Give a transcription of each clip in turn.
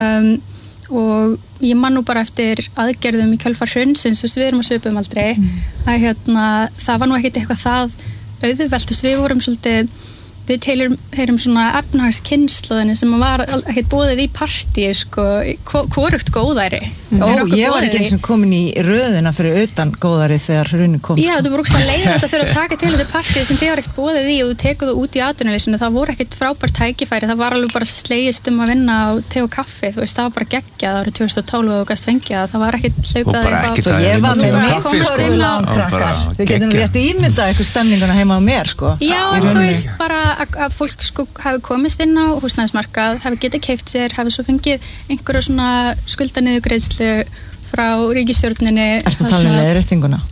og ég man nú bara eftir aðgerðum í kjölfar hrunsins, við erum á svipum aldrei að það var nú ekkert eitthvað það auðvelt, við vorum svolítið við heyrum svona efnahagskynslóðinni sem var ekkert boðið í partíi sko, hvorugt góðæri ég var ekki eins og komin í röðina fyrir utan góðæri þegar hrunið kom já, þú voru ógeðslega leið að þurfa að taka til þetta partíi sem þið var ekkert boðið í og þú tekur það út í atvinnuleysinu, það voru ekkert frábært tækifæri, það var alveg bara slegist að vinna á te og kaffi, þú veist, það var bara geggjað árið 2012 og gæst fengja það var ekkert hlaupað ég var með mikið við getum rétt ímyndað eitthvað stemninguna heima á mér sko. Já, þú veist bara að fólk sko hafi komist inn á húsnæðismarkað, hafi getið keypt sér, hafi svo fengið einhverja svona skuldaniðurgreiðslu frá ríkisstjórninni. Ertu að tala um leiðréttinguna?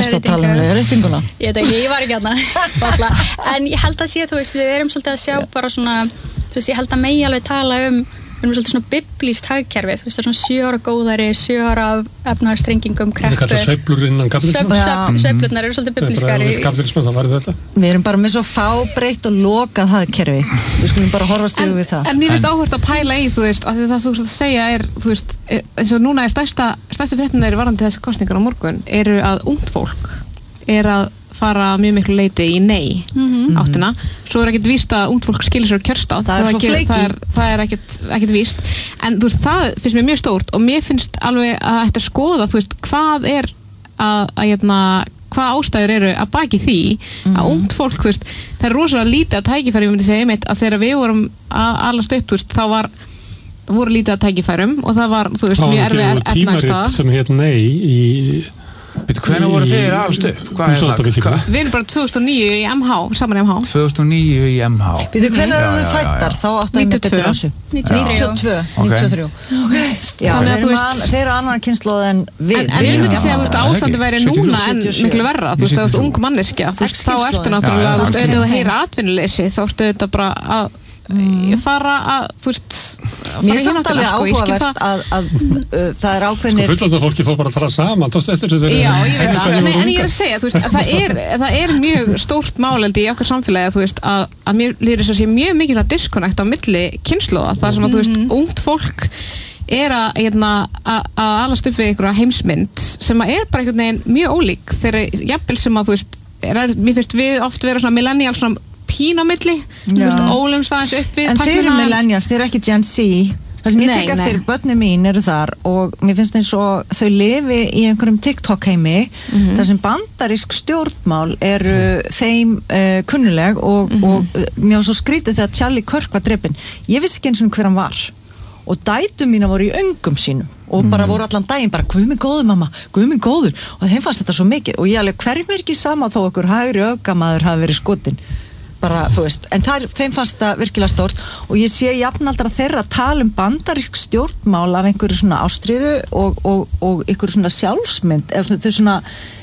Ég veit ekki, ég var ekki þarna. En ég held að sé, þú veist, við erum svolítið að sjá bara svona, þú veist, ég held að megi alveg tala við erum svolítið svona biblískt hagkerfi, þú veist, það er svona 7 ára góðæri, 7 ára af efnahagsstrengingum, kreppu. Það kallar sveiflur innan kapitalisma. Sveiflurnar eru svolítið biblískari. Kapitalisma, það var þetta. Við erum bara með svo fábreytt og lokað hagkerfi. Við skulum bara horfast yfir við það. En mér finnst áhugavert að pæla í, þú veist, að það þú segja þú veist, eins og núna stærstu fréttirnar varðandi þessi kosningar á morgun eru að ungt fólk að fara mjög miklu leyti í nei áttina, svo ekkert víst að ungt fólk skilur sér kjörstátt, það er ekkert víst, en þú veist, það finnst mér mjög stórt og mér finnst alveg að þetta skoða, þú veist, hvað er hvað ástæður eru að baki því að ungt fólk, þú veist, það er rosalega lítið að tækifæri, ég myndi segja einmitt að þegar við vorum að alast upp, þú veist, það voru lítið að tækifærum og það var, þú veist, mjög erfið efnahagsstaða. Sem hét nei í Hvenær voru þeir alst upp? Við erum bara 2009 í MH, saman í MH. 2009 í MH. Hvenær eru þau fættar? Þá áttu að betur á sig. 92. Þannig að þú veist, þeir eru annan kynslóð en við. En ég myndi segja að ástandi væri núna en miklu verra. Þú veist, það er ung manneskja. Þú veist, þá ertu náttúrulega, þú veist, auðvitað að heyra atvinnuleysi, þá ertu auðvitað bara að fara að, þú veist, mér er samt alveg áhugavert að það er ákveðnir fullorðna fólki fór bara að fara saman já, ég veit það, en ég er að segja, þú veist, að það er mjög stórt máleldi í okkar samfélagi, þú veist, að mér líður þess að sé mjög mikið disconnect á milli kynslóða, það sem að, þú veist, ungt fólk er að alast upp við einhverja heimsmynd sem að er bara einhvern veginn mjög ólík þegar jafnvel sem að, þú veist, mér finnst við oft vera svona millennial, svona pín á milli, þú veist, ólumst aðeins upp við en þeir eru millennials, þeir eru ekki Gen Z það sem ég tek eftir, börnin mín eru þar og mér finnst eins og þau lifi í einhverjum TikTok heimi þar sem bandarísk stjórnmál eru þeim kunnuleg og mér var svo skrítið þegar Charlie Kirk var drepinn, ég vissi ekki eins og hver hann var og dætur mína voru í öngum sínum og bara voru allan daginn bara, Guð minn góður mamma, Guð minn góður og þeim fannst þetta svo mikið og ég alveg hverjum er ekki sama þó okkur hægri öfgamaður hafi verið skotinn bara, þú veist, en þeim fannst það virkilega stórt og ég sé jafnaldra þeirra tala bandarísk stjórnmál af einhverju svona ástríðu og einhverju svona sjálfsmynd eða þau svona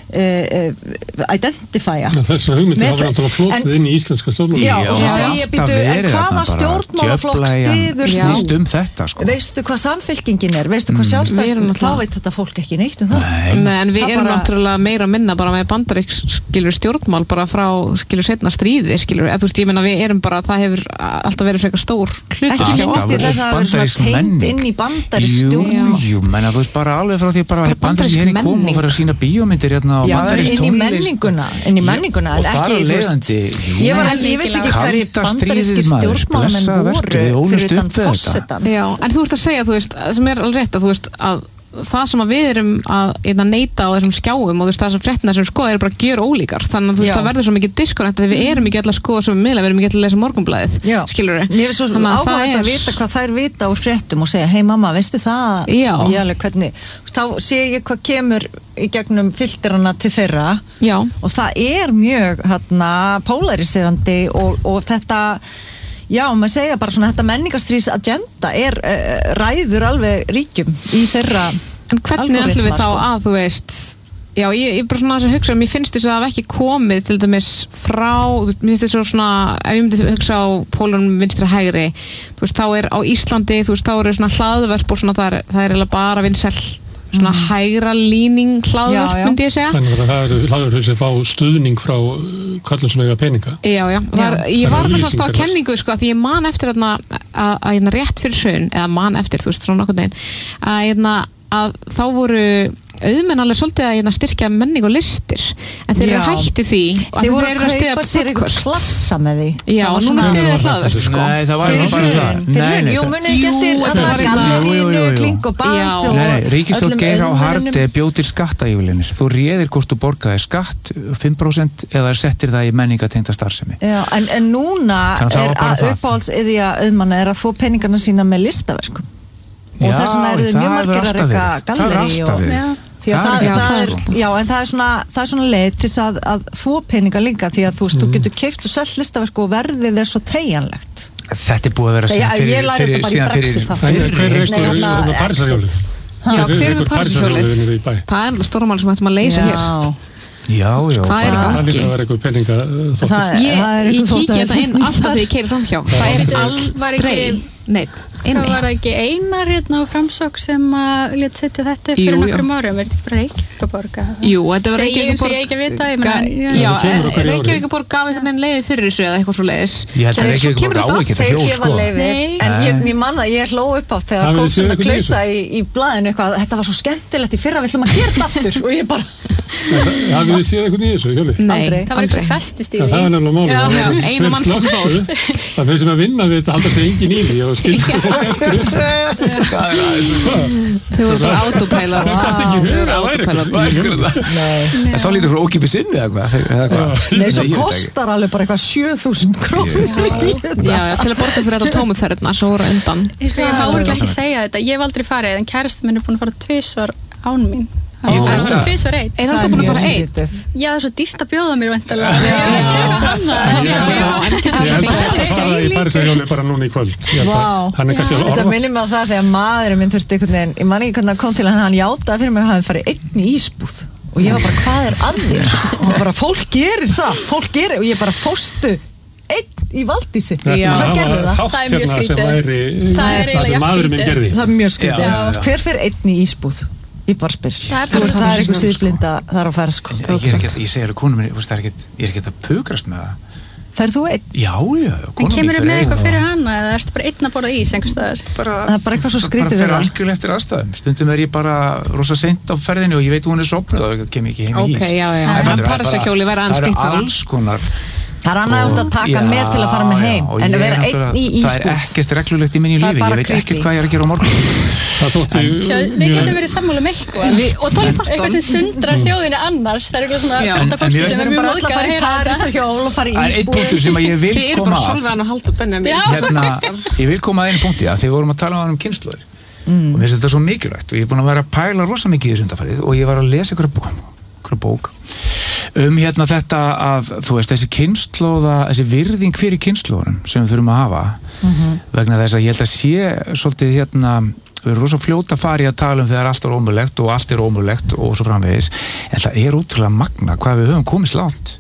identifya þessar hugmyndir hafa náttúrulega flótið inn í íslenska stjórnmálum já, og svo segi ég býtu, en hvaða stjórnmálaflokk styður þú þetta, sko. Veistu hvað samfylkingin er, veistu hvað sjálfstæðismenn þá veit þetta fólk ekki neitt um það en við erum náttúrulega meira minna bara með bandarísk skilur stjórnmál bara frá skilur setna stríði skilur, eða þú veist, ég menna við erum bara það hefur alltaf verið frekar stór hlut ekki minnst í þess að vera svona tengt inn í bandarísk stjórnmál jú, menna þú veist bara alveg frá því bara bandarísk herring kom og fara að sína bíómyndir já, inn í menninguna og þar að leiðandi ég vissi ekki hverju bandarískir stjórnmálamenn voru fyrir utan forsetann en þú ert að segja, þú veist, sem er alveg rétt að þú veist að það sem að við erum að neita á þessum skjáum og þú veist það sem fréttina sem skoða er bara gjör ólíkar þannig að þú veist það verður svo mikið disconnect þegar við erum ekki alltaf að skoða sem miðla, við erum ekki alltaf að lesa Morgunblaðið skilur við. Mér er svo áhugavert að vita hvað þær vita úr fréttum og segja hei mamma, veistu það? Já. Ég alveg hvernig, þá sé ég hvað kemur í gegnum filterana til þeirra og það er mjög polariserandi og þetta já, maður segja bara svona þetta menningarstrís agenda ræður alveg ríkjum í þeirra en hvernig ætlum við þá að, þú veist já, ég bara svona þess að hugsa mér finnst þess að það hef ekki komið til dæmis frá, mér finnst þess svona ef ég myndi hugsa á pólunum vinstri hægri þú veist, þá á Íslandi, þú veist, þá eru svona hlaðvörp og svona það er eiginlega bara vinsæl svona hægra líning hlaðvörp myndi ég segja. Þannig að það eru hlaðvörp sem fá stuðning frá köllum sem eiga peninga. Já. Ég var með alltaf á kenningu sko, því ég man eftir að rétt fyrir hrun, eða man eftir, þú veist, svona nokkurn veginn, að þá voru auðmenn alveg svolítið að styrkja menning og listir, en þeir eru hætti því og þeir voru að kaupa sér eitthvað klassa með því. Já, og núna stiðið hlaðvörp sko. Nei, það var ekki bara það. Jú, munið ekki eftir að það var gallerínu, Kling og Band. Nei, Ríkisstjórn Geir H. Haarde bjó til skattaívilnanir. Þú réðir hvort þú borgaði skatt 5% eða settir það í menningatengda starfsemi. Já, en núna er að uppáhaldsiðja auðmanna er að få peningana sína með listaverkum. Og þess vegna eru þau mjög margir að reyka gallerí en það er svona leið til að þú peninga líka því að þú getur keypt og selt listaverk og verðið er svo teygjanlegt. Þetta er búið að vera síðan fyrir Parísarhjólið. Já, hver er með Parísarhjólið? Það er stóra mál sem ættum að leysa hér. Já. Hvað er í gangi? Það líka að vera eitthvað peninga þáttur. Ég kíkja þetta inn alltaf þegar ég keyri framhjá. Það er aldrei. Nei, það var ekki Einar hérna á Framsókn sem að lét setja þetta fyrir nokkrum árum, er þetta ekki bara Reykjavíkurborg? Jú, þetta var Reykjavíkurborg. Ég ekki vita, já, Reykjavíkurborg gaf einhvern veginn leyfi fyrir þessu eða eitthvað svo leiðis. Ég held að Reykjavíkurborg á ekki þetta hjól, sko. En ég man að ég hló upp á þegar kom svona klausa í blaðinu eitthvað, þetta var svo skemmtilegt í fyrra, við ætlum að gera þetta aftur og ég bara... Hafið þið séð eitthvað í þessu hjóli? Nei, það var eitthvað festist í því. Það var nefnilega málið. Einu mann sem fór. Það þau sem að vinna við þetta halda sig engin í því og skilstu fólk eftir upp. Þau voru bara autopilot. En þá lítur þú ókipis inn eða hvað? Nei, svo kostar alveg bara eitthvað 7.000 krónur. Já, til að borga fyrir þetta tómuferðina svo voru undan. Ég má ekki segja þetta, ég hef aldrei farið en kærasti minn er búin að fara 2 svar án mín. Það er bara 2 og 1. Er það búin að fara 1? Já, það er svo dýrt að bjóða mér væntanlega. Ég held að fara í Parísarhjóli bara núna í kvöld. Hann er kannski að orða. Þetta minnir mig á það þegar maðurinn minn þurfti einhvern veginn, ég man ekki hvernig það kom til hann játaði fyrir mér að hann farið einn í ísbúð og ég var bara, hvað er að þér? Og hann bara, fólk gerir það og ég bara, fóstu einn í Valdísi. Það gerði það. Það er mjög skrítið. Það sem maðurinn minn gerði. Það er mjög skrítið. Hver fer einn í ísbúð? Ég bara spyr. Það er eitthvað síðblinda þar á ferð sko. Ég segi alveg konum minni, ég er ekki að pukrast með það. Ferð þú einn? Já. En kemur með eitthvað fyrir hana eða erstu bara einn að borða ís einhvers staðar? Það er bara eitthvað svo skrítið við það. Bara fer algjörlega eftir aðstæðum. Stundum er ég bara rosa seint á ferðinni og ég veit hún er sopnuð og kem ég ekki heim í ís. Ok, já. En Parísarhjóli væri aðeins skrítið. Það er alls konar. Það er annað átt að taka með til að fara með heim en að vera einn í ísbúð. Það er ekkert reglulegt í minni lífi, ég veit ekkert hvað ég er að gera á morgun. Það þótti við getum verið sammála eitthvað og eitthvað sem sundrar þjóðinni annars. Það er eitthvað svona alltaf fólki sem er mjög móðgæð að heyra þetta og fara í ísbúð. Það er einn punktur sem ég vil koma að ég vil koma að einu punkti að þið vorum að tala um kynslóðir og mér finnst þetta svo mikilvægt og ég er búin að vera að pæla rosa mikið í þessu undanfarið og ég var að lesa einhverja bók þetta að þú veist þessi virðing fyrir kynslóðunum sem við þurfum að hafa vegna þess að ég held að sé svolítið við erum rosa fljóta að fara í að tala þegar allt er ómögulegt og allt er ómögulegt og svo framvegis en það er útrúlega magna hvað við höfum komist langt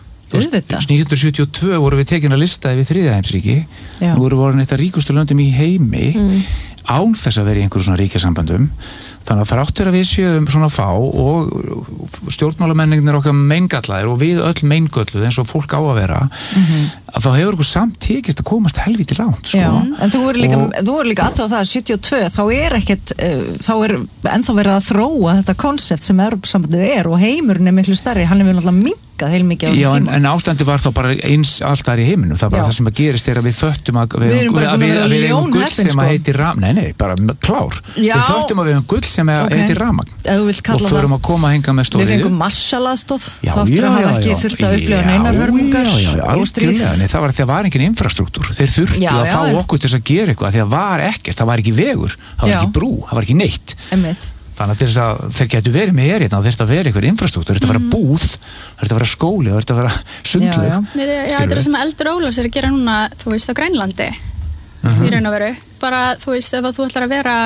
1972 vorum við tekin að lista yfir þriðja heimsríki nú erum við orðin eitt af ríkustu löndum í heimi án þess að vera í einhverjum svona ríkjasambandum þannig að þráttur að við séum svona fá og stjórnmálamenningin okkar meingallaðir og við öll meingölluð eins og fólk á að vera að þá hefur okkur samt tekist að komast helviti langt sko. Já, en þú er líka aðtöða það að 72 þá er ekkert þá er ennþá verið að þróa þetta konsept sem Evrópusambandið er og heimurinn er miklu stærri, hann er náttúrulega minkað heilmikið á þessum tíma. Já, en ástandi var þá bara eins allt þar í heiminum, það bara það sem að gerist er að við föttum að við eigum gull sem að heitir bara klár. Við föttum að við eigum gull sem heitir rafmagn og förum að koma að hinga með stóriðju. Við fengum massalaðstóð þáttur að hafa ekki þurft að upplifa neinar hörmungar og stríð. Það var því að var engin infrastruktúr. Þeir þurftu að fá okkur til að gera eitthvað því að var ekkert, það var ekki vegur, það var ekki brú, það var ekki neitt. Þannig að þess að þeir getur verið með hérna og þurft að vera eitthvað infrastruktúr, þetta að vera búð, þetta að vera skóli, þetta að vera sundlaug. Þetta er það sem Eldur Ólafs er að gera núna, þú veist, á Grænlandi í raun og veru. Bara, þú veist, ef þú ætlar að vera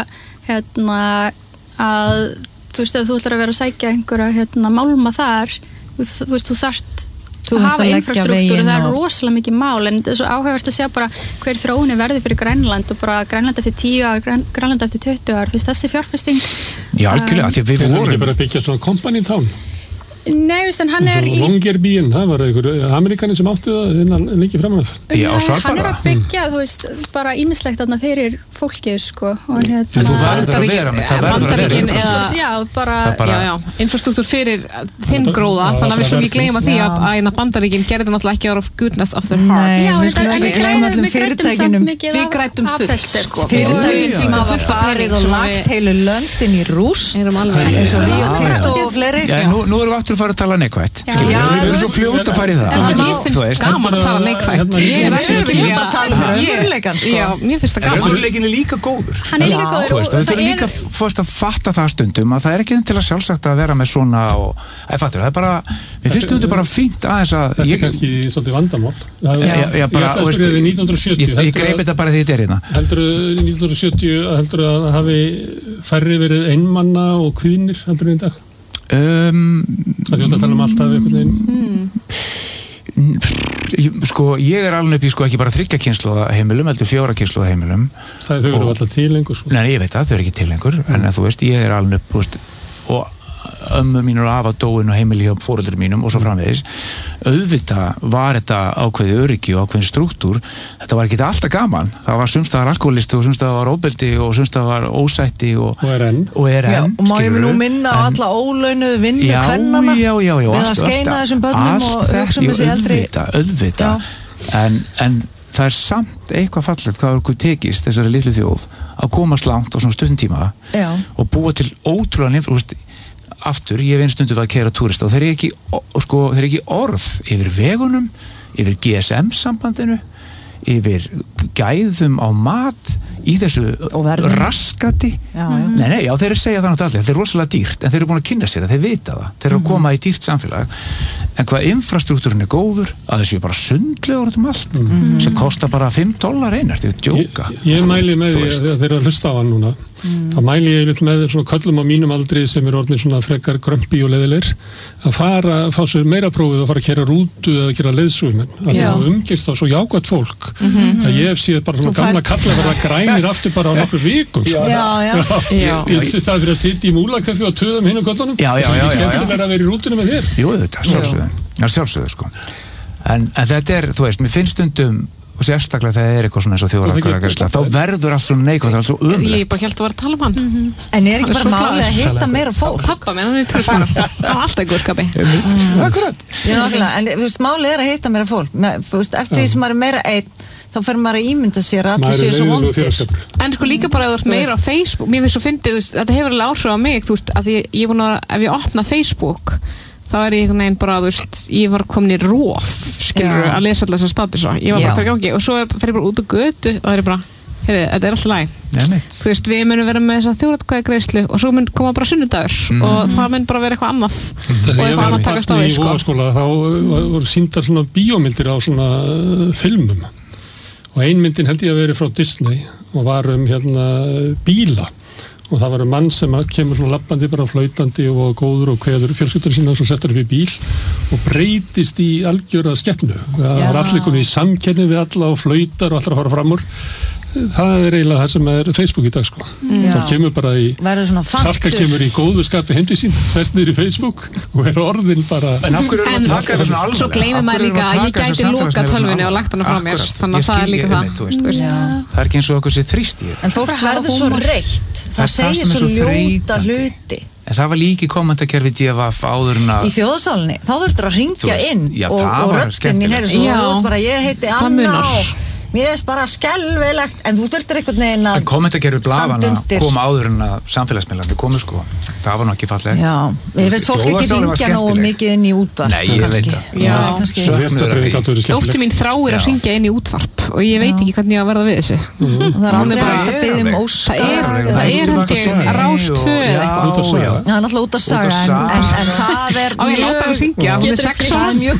þú veist, ef þú ætlar að vera að sækja einhverja málma þar, þú veist, þú þarft hafa infrastruktúru, það rosalega mikið mál en það svo áhugavert að sjá bara hver þróunin verður fyrir Grænland og bara Grænland eftir 10 ár, Grænland eftir 20 ár þessi fjárfesting Já, algjörlega, því við vorum ekki bara að byggja svona company town Nei, veist, hann er í Longyearbyen, það var einhver Amerikani sem átti það innan lengi framan Já, hann að byggja, þú veist, bara ýmislegt þarna fyrir fólkið, sko og þú verður að vera með, það verður að vera infrastruktúr Já, bara infrastruktúr fyrir þinn gróða, þannig að við slum ekki gleyma því að Bandaríkin gerði náttúrulega ekki out of goodness of their heart Við grætum fullt, sko fyrirtækin sem hafa farið og lagt heilu löndin í rúst eins og Rio Tinto og fleiri Nú erum við aftur að fara að tala neikvætt við erum svo fljótt að fara í það mér finnst gaman að tala neikvætt ég er að tala fyrir raunveruleikann mér finnst það gaman raunveruleikin er líka góður hann er líka góður og það er líka fórst að fatta það stundum að það er ekki til að sjálfsagt að vera með svona og það er bara við finnst stundum bara fínt aðeins að þetta er kannski svolítið vandamál ég greip þetta bara því þetta er hérna heldur 1970 að hafi færri verið einmanna og kvíðnir heldur í dag það þjótt að tala alltaf einhvern veginn sko ég er alveg upp í sko ekki bara 3 kynslóða heimilum heldur 4 kynslóða heimilum þau eru alltaf til lengur nei ég veit það, þau eru ekki til lengur en þú veist ég er alveg upp og ömmur mínur og afa dóin og heimili hjá foreldrum mínum og svo framvegis auðvitað var þetta ákveði öryggi og ákveðin strúktúr þetta var ekki alltaf gaman það var sumstaðar alkoholisti og sumstaðar var óbeldi og sumstaðar var ósætti og er enn og má ég nú minna á alla ólaunuðu vinnu kvennana við að skeina þessum börnum og hugsa þessi eldri auðvitað en það er samt eitthvað fallegt hvað okkur tekist þessari litlu þjóð að komast langt á svona stundtíma og búa til ótrúlega aftur, ég veit stundum að keyra túrista og þeir eru ekki orð yfir vegunum, yfir GSM-sambandinu, yfir gæðum á mat í þessu raskati Nei, þeir segja það náttúrulega þetta er rosalega dýrt, en þeir eru búin að kynna sér það, þeir vita það, þeir eru að koma í dýrt samfélag en hvað infrastruktúrin er góður að þessu bara sundlegur út allt sem kostar bara $5 einar, þetta er djóka Ég mæli með því að þeir eru að hlusta á hann núna þá mæli ég með svona köllum á mínum aldri sem eru orðin svona frekar grömpi og leiðilegir að fá sér meira prófið og fara að keyra rútu eða keyra leiðsögumenn að það umgist á svo jákvætt fólk að ég hef séð bara svona gamla kalla verða grænir aftur bara á nokkur vikum það fyrir að sitja í múlakaffi og töðum hinn og köllunum skemmtilega að vera í rútunum með þér Jú, þetta sjálfsögðu sko en þetta er, þú veist, mér finnst stundum og sérstaklega þegar það er eitthvað svona eins og þjóðaratkvæðagreiðsla þá verður allt svona neikvægt, það er svo ömurlegt Ég bara held að vera að tala hann En er ekki bara málið að hitta meira fólk? Pappa minn, hann er trúsmann á alltaf í góðskapi Akkurat En þú veist, málið er að hitta meira fólk eftir því sem maður er meira einn þá fer maður að ímynda sér að allir séu svo vondir En sko líka bara að þú ert meira á Facebook mér finnst svo fyndið, þetta hefur alveg áhrif á mig þú veist, að ég er búin að ef ég opna Facebook þá er ég einhvern veginn bara, þú veist, ég var komin í rof, skilur, að lesa alltaf þessar statusa, ég var bara fyrir gangi og svo fer ég bara út á götu og það er bara, heyrðu, þetta er alltaf læg. Þú veist, við munum vera með þessa þjóðaratkvæðagreiðslu og svo mun koma bara sunnudagur og það mun bara vera eitthvað annað og eitthvað annað takast á því, sko. Í Vogaskóla þá voru sýndar svona bíómyndir á svona filmum og ein myndin held ég að veri frá Disney og var bíla og það var mann sem kemur svona labbandi bara flautandi og góður og kveður fjölskyldur sína og svo settur upp í bíl og breytist í algjöra skepnu það var allir komin í samkenni við alla og flautar og allir að fara fram úr það er eiginlega það sem er Facebook í dag sko. Það kemur bara í Salka kemur í góðu skapi heim til sín sest niður í Facebook og er orðin bara En svo gleymir maður líka að ég gæti loka tölvunni og lagt hana frá mér þannig að það er líka það Það er ekki eins og okkur sér þrýst í En fólk verður svo reitt það segir svo ljóta hluti En það var líki kommentarkerfi DFF áður en að Í þjóðasálinni, þá þurftur að hringja inn og röddin mín heyrðist og þú bara ég heiti Anna og mér finnst bara skelfilegt en þú þurftir einhvern veginn að kommentarkerfi blaðanna koma áður en að samfélagsmiðlarnir komu sko það var nú ekki fallegt ég finnst fólk ekki hringja nógu mikið inn í útvarp Nei, ég veit það Dóttir mín þráir að hringja inn í útvarp og ég veit ekki hvernig ég að verða við þessu það er aldrei hægt að biðja óskar það er held ég Rás 2 það er náttúrulega út að saga en það er mjög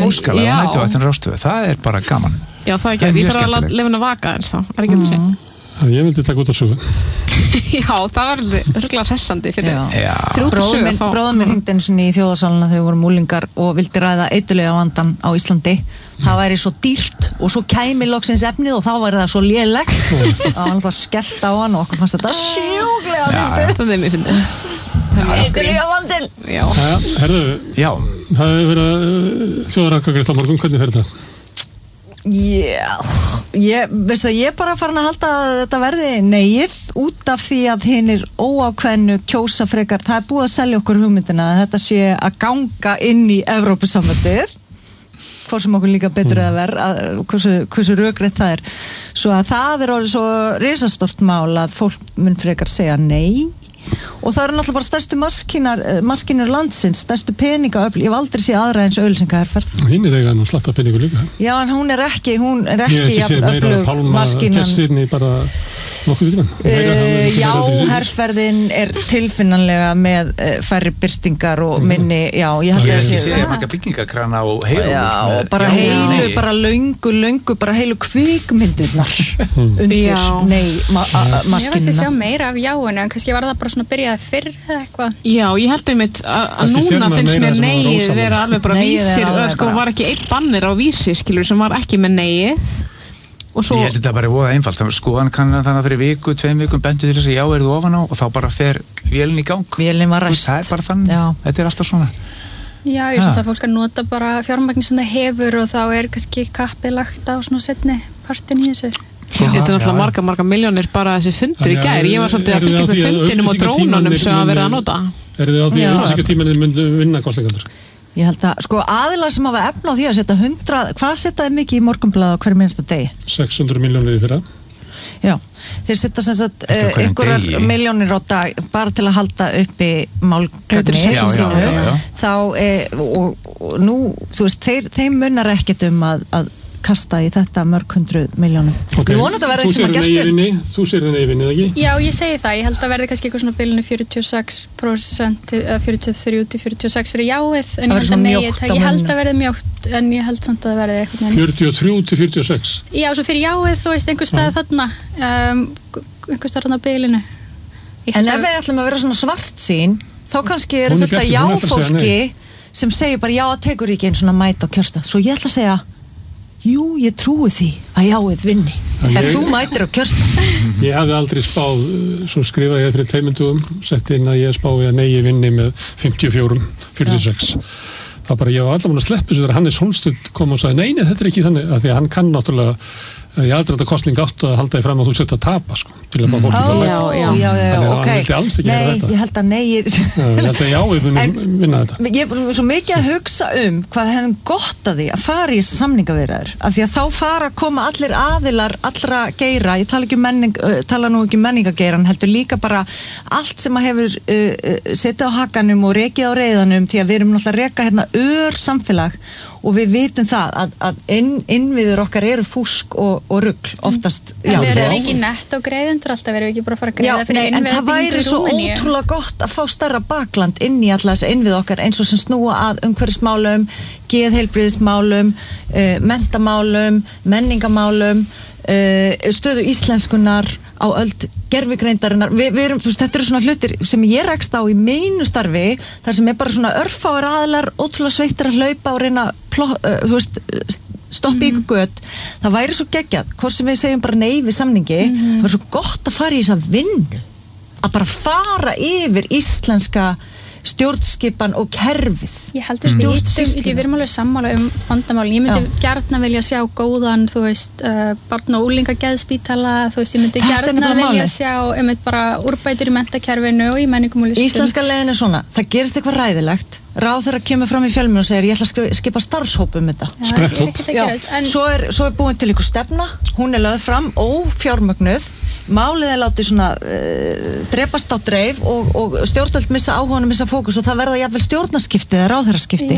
krefjandi það er bara gaman Já, það er ekki, ég þarf að lefa henni að vaka eins þá, er ekki um sig Ég myndi taka út á sögu. Já, það var röglega hressandi fyrir Bróðum mér hringdi einu sinni í þjóðarsalina þegar við vorum úlingar og vildi ræða eitulega vandan á Íslandi. Það væri svo dýrt og svo kæmi loksins efnið og þá væri það svo lélegt og hann alltaf skellt á hann og okkur fannst þetta sjúklega fyndið. Það er mér fyndið. Eitulega vandinn. Herðu, það hefur verið þjóðaratkvæðagreiðsla á morgun, hvernig fer þetta? Veistu að ég bara farin að halda að þetta verði negið út af því að hinir óákveðnu kjósa frekar, það er búið að selja okkur hugmyndina að þetta sé að ganga inn í Evrópusambandið hvort sem okkur líka betur eða verð hversu rökrétt það er svo að það orðið svo risastórt mál að fólk mun frekar segja nei og það eru náttúrulega bara stærstu maskínur landsins, stærstu peningaöfl ég hef aldrei séð aðra eins auglýsingaherferð Hinn eiga nú slatta peningu líka Já, en hún er ekki jafn öflug maskínan bara nokkuð tíma Já, herferðin er tilfinnanlega með færri birtingar og minni, já, ég held að sé marga byggingakrana og heilu Já, bara heilu, bara löngu bara heilu kvikmyndirnar undir maskínuna Ég veist að sjá meira af jáinu en kannski var það bara svona byrjaði fyrr eða eitthvað Já, ég held einmitt að núna finnst mér neið vera alveg bara vísir sko var ekki einn bannir á vísi skilur sem var ekki með neið Svo... Ég held þetta bara voða einfalt, skoðan kann þannig fyrir viku, 2 vikum bentu til þess að já, eru þú ofan á og þá bara fer vélinn í gang. Vélinn var ræst. Það er bara þannig, þetta er alltaf svona. Já, ég svo það fólk að nota bara fjármagn sem það hefur og þá er kannski kappið lagt á svona setni partin í þessu. Þetta er náttúrulega marga milljónir bara þessi fundur í gær. Ég var svolítið að fylgja með fundinum og drónunum sem að vera að nota. Eru þið á því að auglýsingatímanir myndu vinna kosningarnar? Ég held að, sko, aðilar sem hafa efna á því að setja 100, hvað setja þið mikið í Morgunblaðið á hverju minnsta degi? 600 milljónir í fyrra. Já, þeir setja sem sagt einhverjar milljónir á dag bara til að halda uppi málgagni sínu. Þá, og nú, þú veist, þeim munar ekkert að kasta í þetta mörg 100 milljónum. Okay. Ég vona þetta verði eitthvað gestur. Þú sér það neyfinni, eða ekki? Já, ég segi það. Ég held að verði kannski eitthvað svona bilinu 46%, 43-46 fyrir jáið, en ég held að verði mjótt, en ég held samt að það verði eitthvað 43-46? Já, svo fyrir jáið, þú veist, einhver stað þarna, einhver stað þarna á bilinu. En ef við ætlum að vera svona svartsýn, þá kannski eru fullt af jáfólki sem segir bara já, tekur ekki einn svona mæta á kjörstað. Svo ég ætla að segja jú, ég trúi því að jáið vinni ef þú mætir á kjörstað. Ég hafði aldrei spáð, svo skrifaði ég fyrir 2 dögum, sett inn að ég spáði að nei, ég vinni með 54-46. Það bara, ég var allavega að sleppu svo þegar Hannes Hólmsteinn kom og sagði, nei, þetta er ekki þannig, að því að hann kann náttúrulega ég aldrei þetta kostning átt að halda því fram að þú setja að tapa sko, til að fá fólki til að læta þannig að hann vildi alls ekki gera þetta ég held að ég held að já, við munum vinna þetta ég er svo mikið að hugsa hvað hefðum gott að því að fara í þessar samningaviðræður af því að þá fara að koma allir aðilar allra geira, ég tala nú ekki menningageiran, heldur líka bara allt sem að hefur setið á hakanum og rekið á reiðanum því að við erum náttúrulega að reka hérna samfélag og við vitum það að innviður okkar eru fúsk og rugl oftast. En við erum ekki nett á greiðendur alltaf, við erum ekki bara að fara að greiða fyrir innviðabingur í Rúmeníu. En það væri svo ótrúlega gott að fá stærra bakland inn í alltaf þessi innvið okkar eins og sem snúa að umhverfismálum, geðheilbrigðismálum, menntamálum, menningamálum, stöðu íslenskunar á öld gervigreindarinnar við erum, þú veist, þetta eru svona hlutir sem ég rekst á í mínu starfi þar sem er bara svona örfáir aðilar ótrúlega sveittir að hlaupa og reyna þú veist, stoppa í ykkur gött það væri svo geggjað, hvort sem við segjum bara nei við samningi, það væri svo gott að fara í þessa vinnu að bara fara yfir íslenska stjórnskipan og kerfið. Ég heldur við erum alveg sammála vandamálin. Ég myndi gjarna vilja sjá góðan, þú veist, barn- og unglingageðspítala, þú veist, ég myndi gjarna vilja sjá bara úrbætur í menntakerfinu og í menningum og listum. Íslenska leiðin er svona, það gerist eitthvað ræðilegt, ráðherra kemur fram í fjölmiðlum og segir, ég ætla að skipa starfshóp þetta. Spretthóp. Svo er búin til ykkur stefna, hún er lögð fram, ófjármögnuð, málið er látið svona drepast á dreif og stjórnvöld missa áhuganum, missa fókus og það verða jafnvel stjórnarskipti eða ráðherraskipti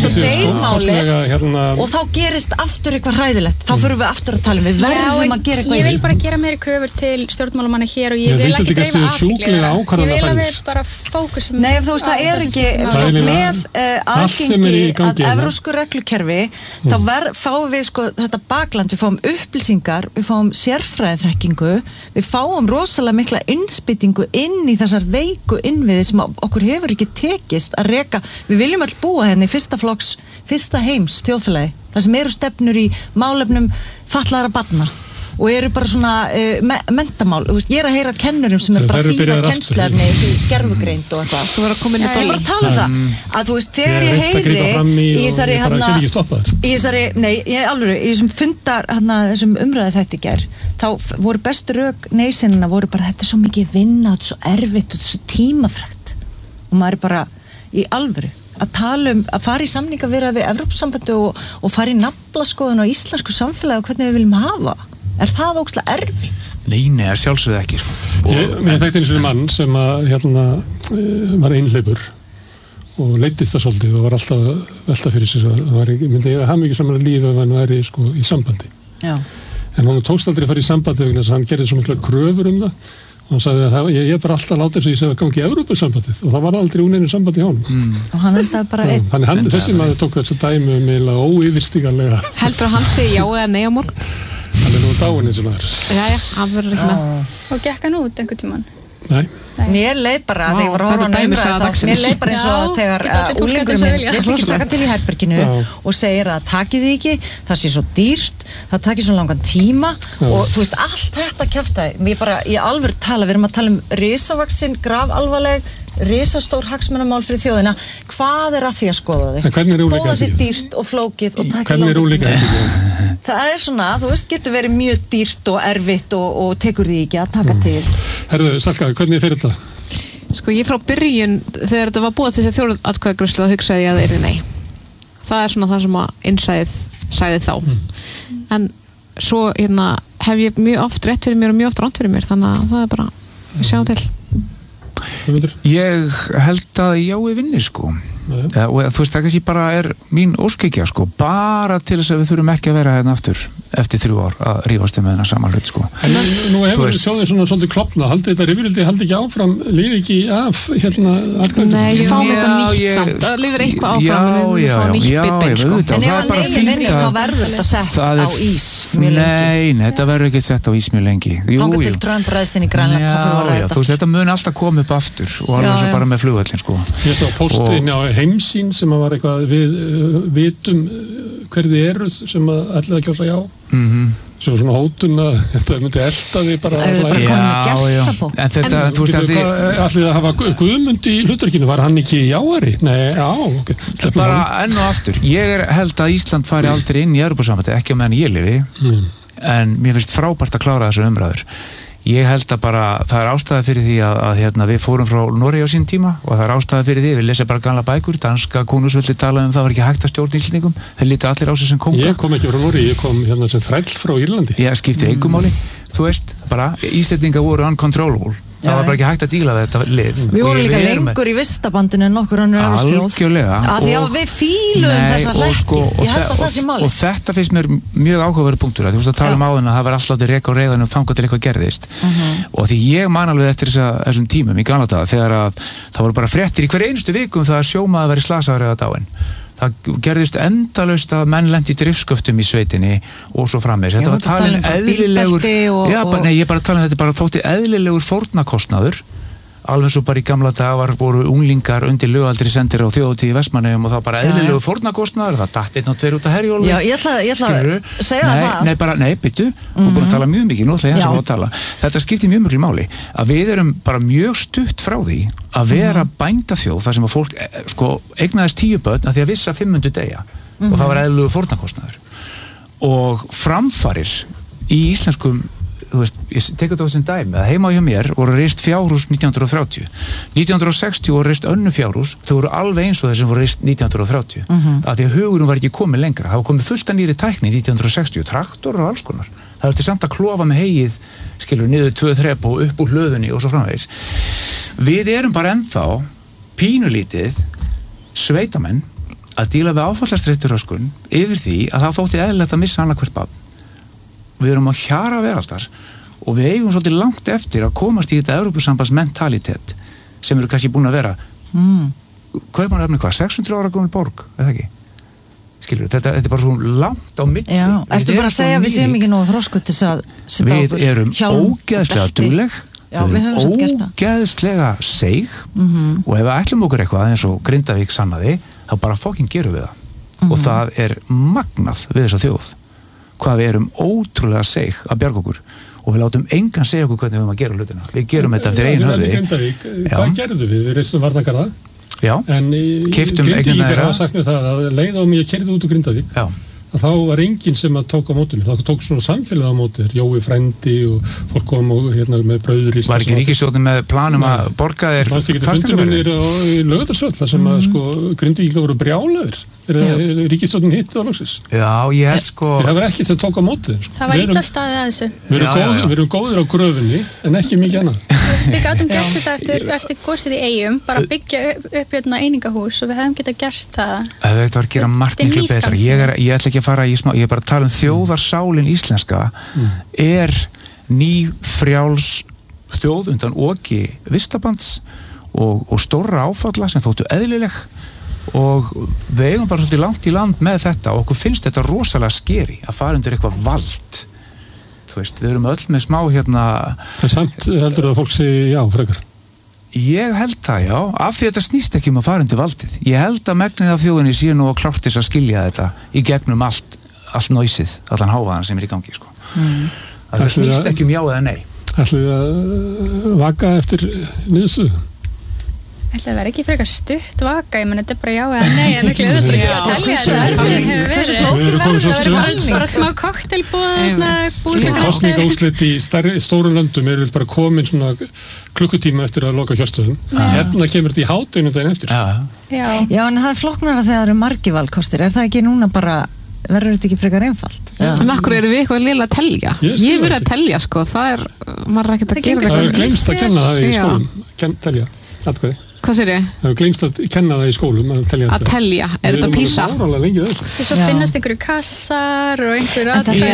og þá gerist aftur eitthvað hræðilegt, þá förum við aftur að tala við verðum að gera eitthvað. Ég vil bara gera meiri kröfur til stjórnmálamanna hér og ég vil ekki dreifa athygli, ég vil að við bara fókusum. Nei, þú veist, það er ekki með aðgengi að evrópsku reglukerfi, þá fáum við sko þetta bakland, við fáum upplýsingar, við fáum sérfræðiþekkingu, við fáum rosalega mikla innspýtingu inn í þessar veiku innviði sem okkur hefur ekki tekist að reka, við viljum öll búa hérna í fyrsta heims þjóðfélagi, það sem eru stefnur í málefnum fatlaðra barna og eru bara svona mentamál, ég að heyra kennurum sem bara þýða kennslarni í gerfugreind og eitthvað. Þú verður að koma inn í ég bara að tala það, að þú veist, þegar ég heyri í þessum fundar, þessum umræði þetta í gær, þá voru bestu rök neysinna voru bara, þetta svo mikið vinna, þetta svo erfitt, þetta svo tímafrægt og maður bara í alvöru að tala að fara í samninga vera við Evrópusambandi og fara í naflaskoðun á íslensku samfélagi og hvernig við viljum hafa. Er það ógeðslega erfitt? Nei, sjálfsögðu ekki sko. Mér þekkti eins og mann sem var einhleipur og leiddist það svolítið og var alltaf velta fyrir sig að hann myndi hafa mikið saman líf ef hann væri sko í sambandi. Já. En hann tókst aldrei að fara í sambandi vegna þess að hann gerði svo mikla kröfur það og hann sagði að ég bara alltaf láti þess að ég segði að gangi í Evrópusambandið og það var aldrei úneinu sambandi hjá hann. Og hann endaði bara einn. Þannig þessi maður tók þessu dæmi meðlega óyfirstíganlega. Heldur hann segi já eða nei á morgun? Hann nú dáin eins og það Jæja, hann verður ekki með. Og gekk hann út einhvern tímann? Nei. Mér leið bara þegar ég var að horfa á umræðu þá mér leið bara eins og þegar úlingurinn minn vill ekki taka til í herberginu og segir að takið þið ekki, það sé svo dýrt, það takir svo langan tíma og þú veist allt þetta kjaftaði. Ég alveg tala, við erum að tala um risavaxin, grafalvarleg, risastór hagsmunamál fyrir þjóðina. Hvað að því að skoða þig? Þó það sé dýrt og flókið og takir langan tíma. Það svona, þú veist, getur verið mjög dýrt og erfitt og tekur því ekki að taka til. Herðu, Salka, hvernig fyrir þetta? Sko, ég frá byrjun, þegar þetta var búið til þessi þjóðaratkvæðagreiðslu, þá hugsaði ég að það yrði nei. Það svona það sem að innsæðið sagði þá. En svo hef ég mjög oft rétt fyrir mér og mjög oft rangt fyrir mér, þannig að það bara, við sjáum til. Ég held að ég vinni sko. Og þú veist, það kannski bara mín óskikja sko, bara til þess að við þurfum ekki að vera hérna aftur eftir 3 ár að rífast með þennan saman hlut sko. En nú hefur sjóðið svona svolítið klopna, haldi þetta rifrildi haldi ekki áfram, lífi ekki af atkvæðagreiðslu? Nei, ég fáum eitthvað nýtt samt, það lifir eitthvað áfram en við fáum nýtt bitbein sko. En ef að negin vinni þá verður þetta sett á ís mjög lengi. Nei, þetta verður ekki sett á ís mjög lengi. Þangað til Trump ræðst inn í Grænland. Þetta mun alltaf koma upp aftur og alveg sem bara með flugvöllin sko. Ég sá póstinn á Heimsýn sem var eitthvað við vitum hverði eru sem að ætlaði að kjósa já. Svo svona hótun að þetta myndi elta því bara en þetta, þú veist að því allir að hafa Guðmund í hlutverkinu, var hann ekki jáari? Nei, já, ok. Bara enn og aftur, ég held að Ísland fari aldrei inn í Evrópusambandið, ekki á meðan ég lifi en mér finnst frábært að klára þessu umræður. Ég held að bara, það ástæða fyrir því að við fórum frá Noregi á sín tíma og það ástæða fyrir því, við lesum bara gamla bækur, danska konungsveldi talaði það var ekki hægt að stjórna Íslendingum, þeir líti allir á sig sem konga. Ég kom ekki frá Noregi, ég kom sem þræll frá Írlandi. Ég skipti engu máli, þú veist, bara, Íslendingar voru uncontrollable. Það var bara ekki hægt að díla þetta lið. Við vorum líka lengur í vistabandinu en nokkur önnur Evrópustjórn. Algjörlega. Af því að við fíluðum þessa hletti. Ég held að það sé máli. Og þetta finnst mér mjög áhugaverður punktur. Þú veist að tala áðan að það var alltaf reka á reiðanum þangað til eitthvað gerðist. Og því ég man alveg eftir þessum tímum í gamla daga þegar að það voru bara fréttir í hverju einustu viku það að sjómaður væri slasaður eða dáinn. Það gerðist endalaust að menn lenti í driftsköftum í sveitinni og svo frammeins. Þetta var talin eðlilegur ég bara tala þetta bara þótti eðlilegur fórnarkostnaður alveg svo bara í gamla daga voru unglingar undir lögaldri sendir á þjóðhátíð í Vestmannaeyjum og það var bara eðlilegur fórnarkostnaður það datt 1 og 2 út af Herjólfi. Já, ég ætla að segja það. Nei, byttu, þú búin að tala mjög mikið nú þegar ég að tala. Þetta skiptir mjög miklu máli að við erum bara mjög stutt frá því að vera bændaþjóð þar sem að fólk eignaðist 10 börn að því að vissa 500 deyja og það var eðlilegur fórnarkostnaður og framfarir í íslenskum þú veist, ég tekur þetta á þessum dæmi að heima hjá mér voru reist fjárhús 1930 1960 voru reist önnu fjárhús þau voru alveg eins og þessum voru reist 1930 að því að hugurum var ekki komið lengra það var komið fullt að nýri tækni 1960 traktor og alls konar það var til samt að klofa með hegið skilur niður 2 þrep og upp úr hlöðunni og svo framvegis við erum bara ennþá pínulítið sveitamenn að díla við áfallastreituröskun yfir því að það þótti eðlilegt að missa annað hvert barn við erum að hjara veraldar og við eigum svolítið langt eftir að komast í þetta Evrópusambandsmentalitet sem eru kannski búin að vera Kaupmannahöfn hvað, 600 ára gömul borg, eða ekki? skilur, þetta er bara svo langt á milli. Já, ertu bara að segja við séum ekki nógu þrosku til að setja okkur við erum ógeðslega dugleg, við erum ógeðslega seig og ef við ætlum okkur eitthvað eins og Grindavík sannaði, þá bara fucking gerum við það og það er magnað við þessa þjóð hvað við erum ótrúlega seig að bjarga okkur og við látum engan segja okkur hvernig við erum að gera hlutina. Við gerum þetta eftir einu höfði. Hvað gerðu við? Við reistum varnagarða. Já, en Grindvíkingar hafa sagt mér það að leið á mig að kerði út úr Grindavík. Já. Að þá var enginn sem að tók á mótinu. Það tók svona samfélag á mótinu. Jói frændi og fólk kom og með brauður í var ekki ríkisstjórnin með planum að borga þér fasteignaverðir í Laugardalsvöll þar sem að Grindvíkingar voru brjálaðir þegar ríkisstjórnin hitti á loksins. Já, ég held það var ekkert sem tók á mótinu. Það var illa staðið að þessu. Við erum góðir á gröfinni en ekki mikið annað. Við gátum gert þetta eftir gosið í Eyjum, bara byggja upp einingahús og við hefum getað gert það. Þetta var að gera margt miklu betra. Ég ætla ekki að fara í smá, ég er bara að tala þjóðarsálin íslenska er ný frjáls þjóð undan oki vistabands og stórra áfalla sem þóttu eðlileg og við eigum bara svolítið langt í land með þetta og okkur finnst þetta rosalega skeri að fara undir eitthvað vald. Við erum öll með smá En samt heldur að fólk segi já frekar? Ég held það, já, af því þetta snýst ekki um að fara undir valdið. Ég held að megnið af þjóðinni sé nú að klárt þess að skilja þetta í gegnum allt nóisið, allan hávaðan sem er í gangi, sko. Það snýst ekki um já eða nei. Ætlum við að vaka eftir niðurstöðu? Ætli það verði ekki frekar stutt vaka, ég menn þetta er bara já eða nei, en ekki auðvitað ekki að telja þetta Við erum komið svo stutt. Bara smá kokteilbúð Kosningaúrslit í stórum löndum eru bara komin svona klukkutíma eftir að loka kjörstöðum. Hérna kemur þetta í hádeginu daginn eftir. Já, en það er flokknara þegar það eru margir valkostir. Er það ekki núna bara verður þetta ekki frekar einfalt? En akkur eru við eitthvað lilla að telja? Ég verið að telja, sko. Það er, maður er ekkert að gera það. Það er glemst að kenna það í skólum. Telja, atkvæði. Hvað sér ég? Það hefur gleymst að kenna það í skólum að telja þetta. Að telja, er þetta PISA? Svo finnast einhverju kassar og einhverju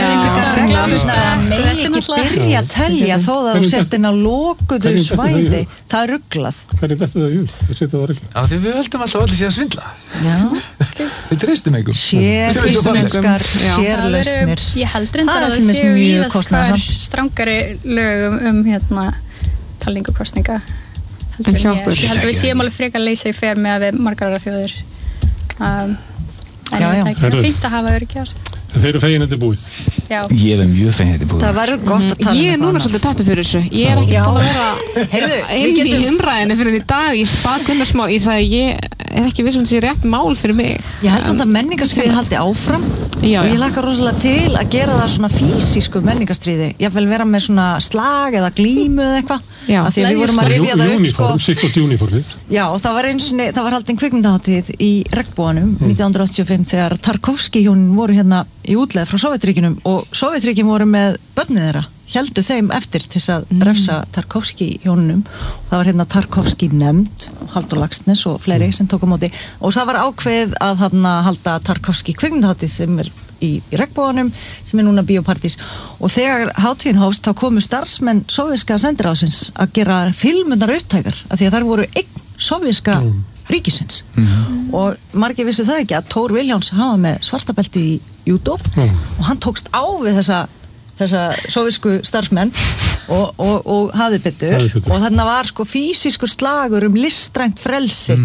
það megi ekki byrja að telja þó það þú sért inn á lokuðu svæði. Það er ruglað. Hvað er þetta það júl? Það setja það ruglað. Já, því við höldum alltaf allir sé að svindla. Já. Við treystum einhverjum. Sérlöskar, sérlausnir. Ég held reyndar að það séu víðast strangari lög talningu kostninga. Ég held að við séum alveg frekar að leysa í fer með að við margar aðra þjóðir en það er ekki fínt að hafa öryggi á sig. Þeir eru fegin þetta búið. Ég er mjög fegin þetta búið. Það verður gott að tala Ég er núna svolítið peppi fyrir þessu. Ég er ekki búin að vera einu í umræðinu fyrir í dag í Gunnarsmál. Ég sagði ég er ekki viss um þessi rétt mál fyrir mig. Ég held samt að menningarstríði haldi áfram og ég hlakka rosalega til að gera það svona físísku menningarstríði. Ég vil vera með svona slag eða glímu eða eitthvað. Af því að við vorum að rifja það upp Sikkert uniformið. Já, og það var haldin kvikmyndahátíð í Regnboganum 1985 þegar Tarkovski hjónin voru hérna í útleið frá Sovétríkjunum og Sovétríkin voru með börnið þeirra, héldu þeim eftir til að refsa Tarkovski hjónunum og það var hérna Tarkovski nefnd Halldór Laxness og fleiri sem tók á móti og það var ákveð að halda Tarkovski kvikmyndahátíð sem er í Regnboganum sem er núna Bíópartís og þegar hátíðin hófst þá komu starfsmenn sovéska sendiráðsins að gera filmundar upptækar af því að þar voru einn sovéska ríkisins og margir vissu það ekki að Thor Vilhjálms hafa með svartabelti í judo og hann tókst á við þessa sovísku starfsmenn og hafði betur og þarna var sko físískur slagur listrænt frelsi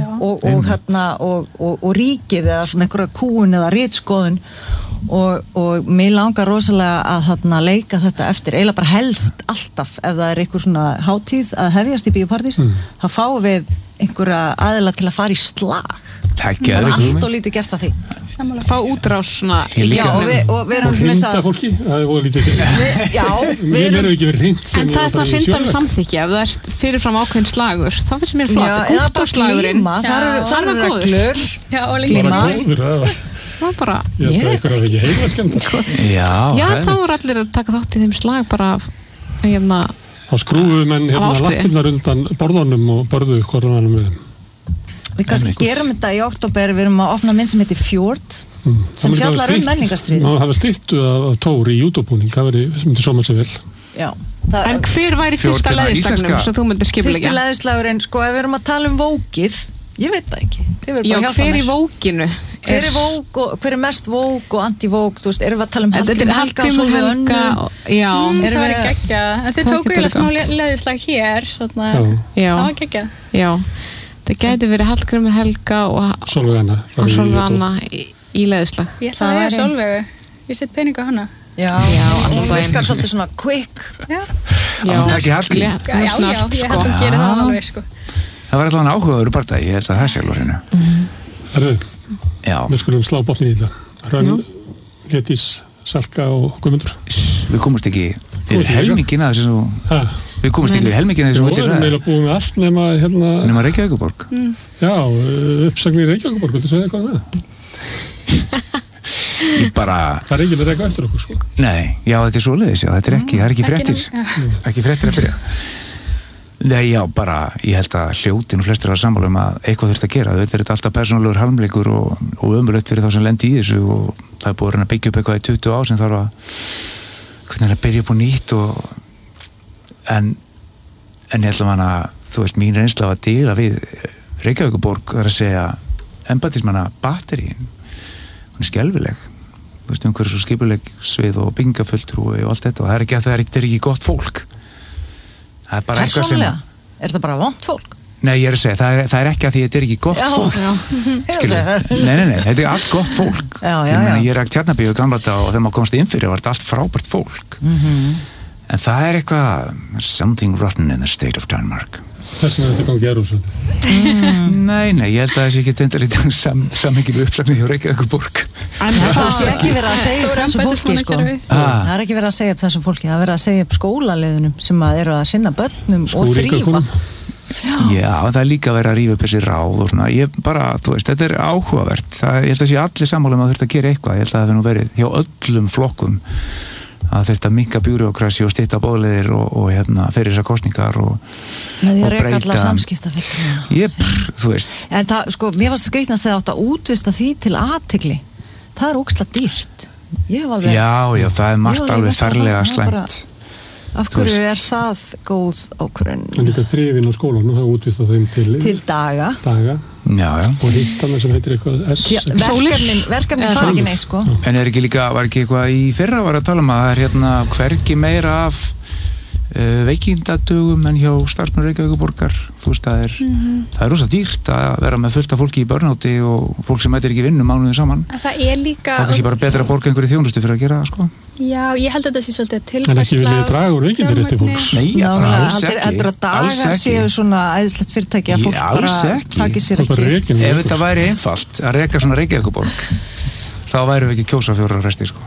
og ríkið eða svona einhverja kúun eða ritskoðun og mér langar rosalega að leika þetta eftir, eiginlega bara helst alltaf ef það er einhver svona hátíð að hefjast í Bíópartís, þá fáum við einhverja aðila til að fara í slag það er allt og lítið gert að því fá útrás svona og við erum hrinda fólki, það er voða lítið við erum ekki verið hrind en það er svona hrindan samþykja ef það er fyrirfram ákveðin slagur þá finnst mér flott, kúptúrslagurinn það eru reglur glíma það bara ég held að eitthvað er ekki heila skemmtar já, þá er allir að taka þátt í þeim slag bara þá skrúfum menn lappirnar undan borðunum og börðu korðanum við Við kannski gerum þetta í október, við erum að opna mynd sem heitir Fjord sem fjallar menningarstríð. Það var styttu af Thor í júdóbúning, það myndi sóma sér vel. Já. En hver væri fyrsta leðislagnum sem þú myndir skipulegja? Fyrsta leðislagurinn, sko, ef við erum að tala um vókið, ég veit það ekki. Já, hver í vókinu hver mest vóg og anti-vóg, þú veist, erum við að tala Hallgrímur Helga og Sólveig Önnu? Já. Það var geggjað, en þau tóku eiginlega smá leðislag hér, svona, það var geggjað. Já, það gæti verið Hallgrímur Helga og Sólveig Anna í leðislag. Ég ætla að vera Sólveigu, ég set pening á hana. Já, hún virkar svolítið svona quick. Já. Það er ekki Hallgrímur. Já, ég held að hún gerir það alveg, sko. Það var allavega áhugaður bardagi, ég held að það sé alveg hérna. Við skulum slá botnin í þetta. Hrönn, Létís, Salka og Guðmundur. Við komumst ekki yfir helmingina þessu Við komumst ekki yfir helmingina þessu Við erum meila búin með allt nema Reykjavíkurborg. Já, uppsagnir Reykjavíkurborg, viltu segja eitthvað með það? Það er enginn að reka eftir okkur, sko. Nei, já, þetta er svoleiðis, já, þetta er ekki fréttir. Ekki fréttir að byrja. Nei, já, ég held að hljótin og flestir var sammála að eitthvað þurft að gera. Þetta er alltaf persónulegur harmleikur og ömurlegt fyrir þá sem lendi í þessu og það er búið að reyna að byggja upp eitthvað í 20 ár sem þarf að byrja upp á nýtt en ég held að þú veist, mín reynsla var að díla við Reykjavíkurborg, það er að segja embættismanna batterín, hún er skelfileg. Þú veist, umhverfis og skipuleg svið og byggingafulltrúi og allt þetta og það er ekki gott fólk. Það er bara eitthvað sem... Er það bara vont fólk? Nei, ég er að segja, það er ekki að því þetta er ekki gott fólk. Nei, þetta er allt gott fólk. Ég er að Tjarnabíu gamla þetta og þegar maður komst inn fyrir var þetta allt frábært fólk. En það er eitthvað... Something rotten in the state of Denmark. Þess vegna þetta gangi úr svolítið. Nei, ég held að þessi ekki tendalítið samhengið uppsagnir hjá Reykjavíkurborg. En það er ekki verið að segja upp þessu fólki, sko. Það er ekki verið að segja upp þessu fólki, það er verið að segja upp skólaliðunum sem eru að sinna börnum og þrífa. Já, það er líka verið að rífa upp þessi ráð og svona. Ég bara, þú veist, þetta er áhugavert. Ég held að sé allir sammála að þurft að gera eitthvað. Ég held að það hefur nú verið hjá öllum flokkum að þetta minnka bjúrókrasi og stytta boðleiðir og fyrir þessar kosningar og breyta alla samskiptafulltrúa. Þú veist. En það, sko, mér varst skrýtnast þegar átt að útvista því til athygli. Það er ógeðslega dýrt. Já, það er margt alveg ferlega slæmt. Af hverju er það góð ákvörðun? Það er líka þrifin á skólanum, það útvista þeim til daga. Já. Og hitt annað sem heitir eitthvað verkefnin fara ekki neitt, sko. En var ekki eitthvað í fyrra var að tala að það er hvergi meira af veikindadögum en hjá starfsmenn Reykjavíkurborgar. Þú veist, það er rosa dýrt að vera með fullt af fólki í börnáti og fólk sem mætir ekki vinnu mánuðin saman. Það er líka... Það er kannski bara betra að borga einhverju þjónustu fyrir að gera það, sko. Já, ég held að þetta sé svolítið tilfærsla. En ekki viljið draga úr veikindarétti fólks. Nei, alls ekki. Heldur að dagar séu svona æðislegt fyrirtæki að fólk bara taki sér ekki. Ef þetta væri einfalt að reka svona Reykjavíkurborg, þá værum við ekki kjósa 4 resti, sko.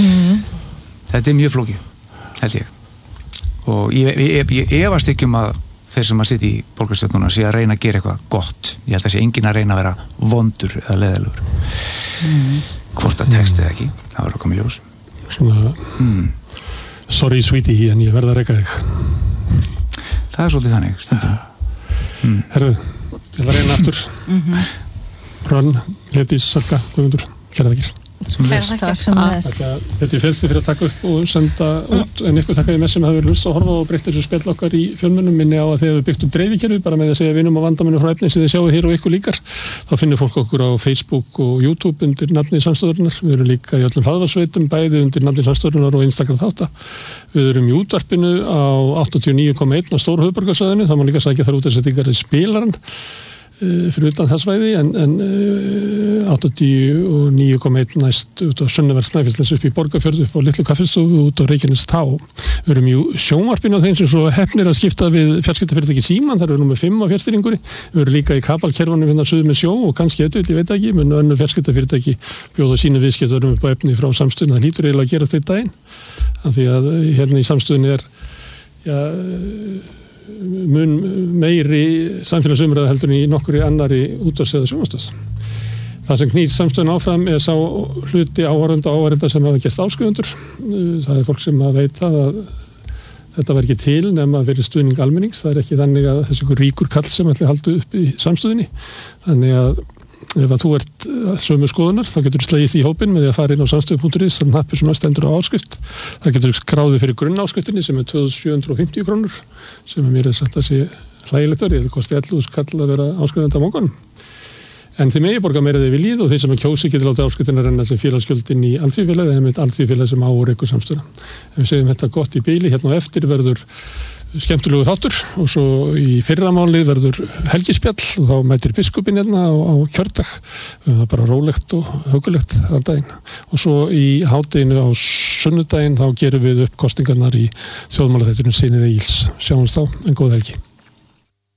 Þetta er mjög flókið, held ég. Og ég efast ekki að þeir sem að sitja í borgarstjórnuna sé að reyna að gera eitthvað gott. Ég held að sé enginn að reyna að vera vondur eða leiðilegur. Hvort að textið ekki, það verður að koma í ljós. Svona sorry sweetie, en ég verð að reka þig. Það er svolítið þannig, stundum. Herru, ég ætla að reyna aftur. Hrönn, Létís, Salka, Guðmundur, kæra þakkir. Þetta er félsti fyrir að taka upp og senda út, en ykkur þakkaði með sem hafi verið hlust að horfa og breytt þessu spjall okkar í fjölmennum. Minni á að þegar við byggt upp dreifikerfi bara með að segja vinum á vandamennum frá efni sem þið sjáu hér og ykkur líkar, þá finnir fólk okkur á Facebook og YouTube undir nafni Samstöðurinnar. Við erum líka í öllum hlaðvarpsveitum, bæði undir nafni Samstöðurinnar og Instagram þátta. Við erum í útvarpinu á 89,1 á stóru höfuðborgarsvæðinu, það má líka sækja þar útvarpsendingar í spilarann fyrir utan það svæði, en 89,1 næst út á Sunnaverð Snæfellsnes upp í Borgarfjörð upp á Litlu kaffistofu út á Reykjanestá. Við erum í sjónvarpinu á þeim sem svo heppnir að skipta við fjarskiptafyrirtæki Síman, þar erum við 5 á fjarstýringunni. Við erum líka í kabalkerfanum hérna suður með sjó og kannski ég veit ekki, mun önnur fjarskiptafyrirtæki bjóða sínu viðskiptarum upp á efni frá samstöðinu. Það hlýtur eiginlega að gerast einn daginn, af því að hérna í samstöðinu mun meiri samfélagsumræða heldur en í nokkurri annari útvarps- eða sjónvarpsstöð. Það sem knýr samstöðun áfram sá hluti áhorfenda sem hafa gerst áskrifundur. Það er fólk sem veit það að þetta var ekki til nema fyrir stuðning almennings. Það er ekki þannig að þessi ríkur kall sem ætli haldu upp í samstöðunni. Þannig að ef að þú ert sömu skoðunar, þá getur þú slegist í hópinn með því að fara inn á samstöðu.is, þannig hnappur sem stendur á áskrift. Það getur skráðið fyrir grunnáskriftinni sem 2750 krónur, sem mér sagt að sé hlægilegt verið. Það kosti 11.000 kall að vera áskrifandi á morgun. En þið megi borga meira þegar við líð og þeir sem að kjósi getur látið áskriftina renna sem félagsgjöldin í alþjóðfélagi eða með alþjóðfélagi sem á ykkur samstöðuna. Ef við segjum þetta gott í bíli, hérna á eftir verður skemmtilegu þáttur og svo í fyrramáli verður helgispjall og þá mætir biskupinn hérna á kjördag. Það er bara rólegt og hugulegt þann daginn. Og svo í hádeginu á sunnudaginn þá gerum við upp kostingarnar í þjóðmálaþættinum Synir Egils. Sjáumst þá, en góð helgi.